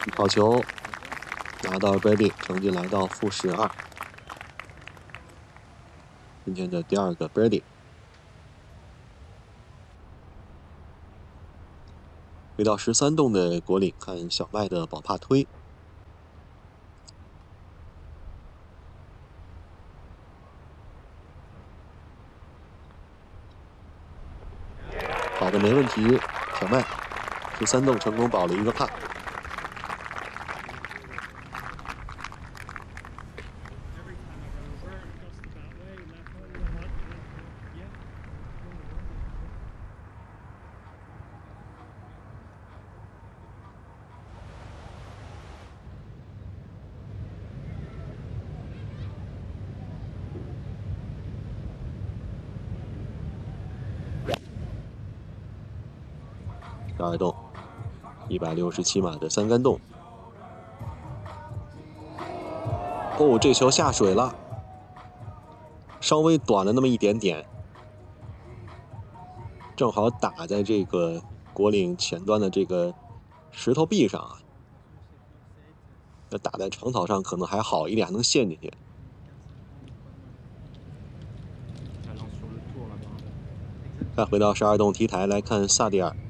一套球拿到 birdie， 成绩来到-12。今天的第2个 birdie。回到13洞的果岭，看小麦的宝帕推。好的，没问题。小麦13洞成功保了一个帕。12洞，167码的3杆洞。哦，这球下水了，稍微短了那么一点点，正好打在这个果岭前端的这个石头壁上啊。那打在长草上可能还好一点，还能陷进去。再回到12洞 T 台来看萨蒂尔。